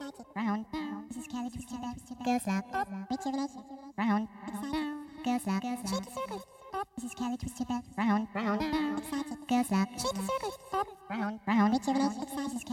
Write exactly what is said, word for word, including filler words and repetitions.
round, this is Kelly Twisted Bell, Girls Love, rejuvenation, round, excited, Girls Love, shake the circle, this is Kelly Twisted Bell, round, round, excited, Girls Love, shake the circle, round, round, rejuvenation, excited.